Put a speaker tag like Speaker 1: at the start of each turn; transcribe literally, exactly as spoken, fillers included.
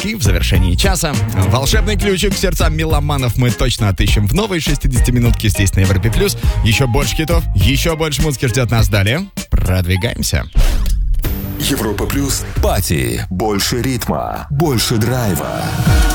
Speaker 1: хиты в завершении часа. Волшебный ключик к сердцам меломанов мы точно отыщем в новой шестидесятиминутке здесь на Европе плюс. Еще больше хитов, еще больше музыки ждет нас далее. Продвигаемся.
Speaker 2: Европа плюс. Пати. Больше ритма, больше драйва.